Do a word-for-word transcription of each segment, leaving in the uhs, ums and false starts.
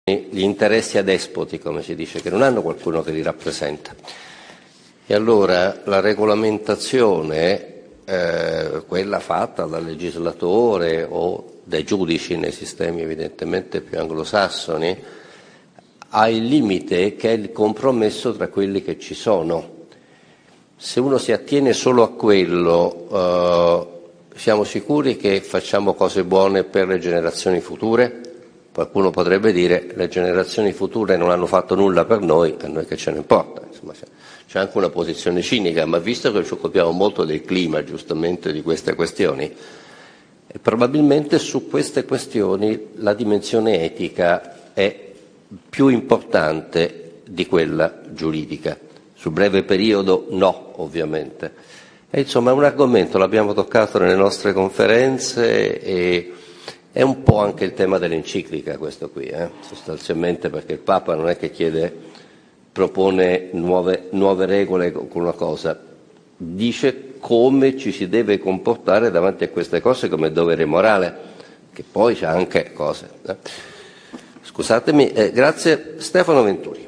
gli interessi adespoti, come si dice, che non hanno qualcuno che li rappresenta. E allora la regolamentazione, eh, quella fatta dal legislatore o dai giudici nei sistemi evidentemente più anglosassoni, ha il limite che è il compromesso tra quelli che ci sono. Se uno si attiene solo a quello, eh, siamo sicuri che facciamo cose buone per le generazioni future? Qualcuno potrebbe dire le generazioni future non hanno fatto nulla per noi, a noi che ce ne importa. Insomma, c'è anche una posizione cinica, ma visto che ci occupiamo molto del clima, giustamente, di queste questioni, e probabilmente su queste questioni la dimensione etica è più importante di quella giuridica. Sul breve periodo no, ovviamente. E insomma è un argomento, l'abbiamo toccato nelle nostre conferenze e è un po' anche il tema dell'enciclica questo qui, eh? sostanzialmente, perché il Papa non è che chiede, propone nuove, nuove regole con una cosa, dice come ci si deve comportare davanti a queste cose come dovere morale, che poi c'ha anche cose. Eh? Scusatemi, eh, grazie. Stefano Venturi.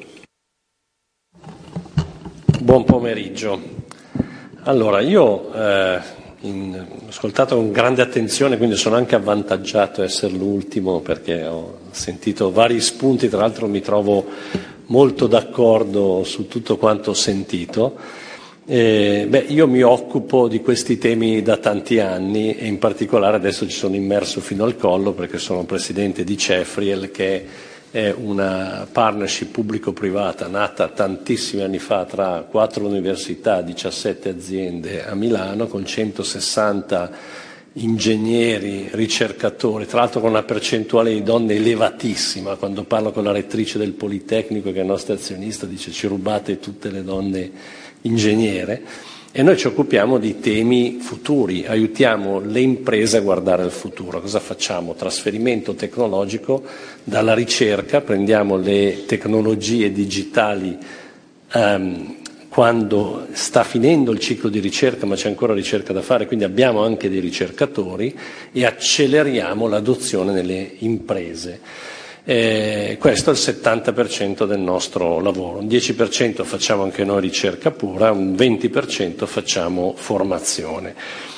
Buon pomeriggio. Allora, io eh, in, ho ascoltato con grande attenzione, quindi sono anche avvantaggiato a essere l'ultimo perché ho sentito vari spunti, tra l'altro mi trovo molto d'accordo su tutto quanto ho sentito. Eh, beh, io mi occupo di questi temi da tanti anni e in particolare adesso ci sono immerso fino al collo perché sono presidente di Cefriel, che è una partnership pubblico-privata nata tantissimi anni fa tra quattro università, diciassette aziende a Milano, con centosessanta ingegneri, ricercatori, tra l'altro con una percentuale di donne elevatissima. Quando parlo con la rettrice del Politecnico, che è nostra azionista, dice ci rubate tutte le donne ingegnere. E noi ci occupiamo di temi futuri, aiutiamo le imprese a guardare al futuro. Cosa facciamo? Trasferimento tecnologico dalla ricerca, prendiamo le tecnologie digitali um, quando sta finendo il ciclo di ricerca, ma c'è ancora ricerca da fare, quindi abbiamo anche dei ricercatori e acceleriamo l'adozione nelle imprese. Eh, questo è il settanta per cento del nostro lavoro, un dieci per cento facciamo anche noi ricerca pura, un venti per cento facciamo formazione.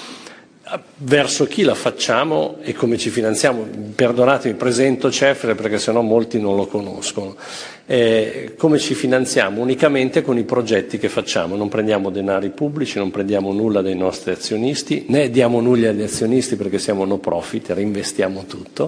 Verso chi la facciamo e come ci finanziamo? Perdonatemi, presento Cefriel perché sennò molti non lo conoscono. Eh, come ci finanziamo? Unicamente con i progetti che facciamo, non prendiamo denari pubblici, non prendiamo nulla dai nostri azionisti, né diamo nulla agli azionisti perché siamo no profit, reinvestiamo tutto.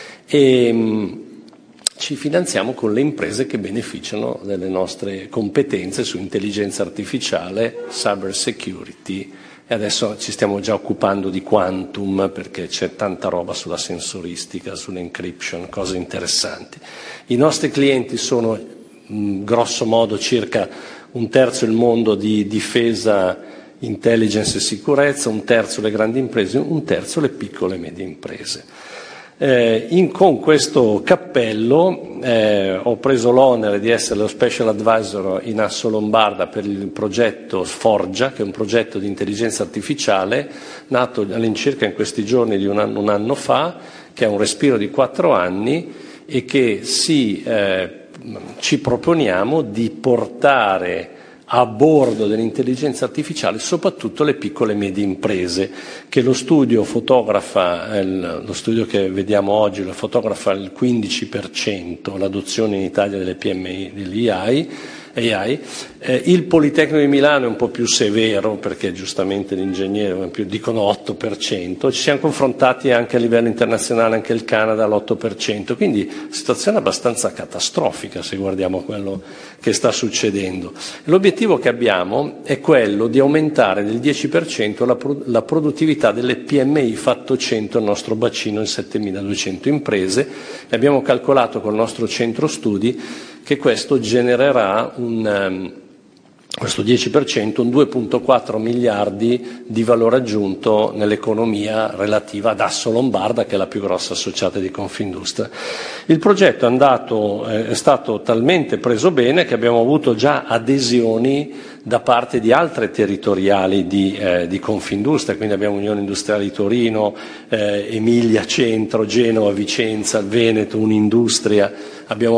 E, ci finanziamo con le imprese che beneficiano delle nostre competenze su intelligenza artificiale, cyber security e adesso ci stiamo già occupando di quantum perché c'è tanta roba sulla sensoristica, sull'encryption, cose interessanti. I nostri clienti sono mh, grosso modo circa un terzo il mondo di difesa, intelligence e sicurezza, un terzo le grandi imprese, un terzo le piccole e medie imprese. Eh, in, con questo cappello eh, ho preso l'onere di essere lo Special Advisor in Asso Lombarda per il progetto Forgia, che è un progetto di intelligenza artificiale nato all'incirca in questi giorni di un anno, un anno fa, che ha un respiro di quattro anni e che si, eh, ci proponiamo di portare a bordo dell'intelligenza artificiale soprattutto le piccole e medie imprese, che lo studio fotografa, il, lo studio che vediamo oggi lo fotografa il quindici per cento, l'adozione in Italia delle P M I, dell'A I. A I. Eh, il Politecnico di Milano è un po' più severo perché giustamente l'ingegnere più, dicono otto per cento, ci siamo confrontati anche a livello internazionale, anche il Canada all'otto per cento, quindi situazione abbastanza catastrofica se guardiamo quello che sta succedendo. L'obiettivo che abbiamo è quello di aumentare del dieci per cento la, pro- la produttività delle P M I fatto cento, il nostro bacino in settemiladuecento imprese, e abbiamo calcolato col nostro centro studi che questo genererà un, um, questo dieci per cento, un due virgola quattro miliardi di valore aggiunto nell'economia relativa ad Assolombarda, che è la più grossa associata di Confindustria. Il progetto è, andato, è stato talmente preso bene che abbiamo avuto già adesioni da parte di altre territoriali di, eh, di Confindustria, quindi abbiamo Unione Industriale di Torino, eh, Emilia Centro, Genova, Vicenza, Veneto, Un'Industria, abbiamo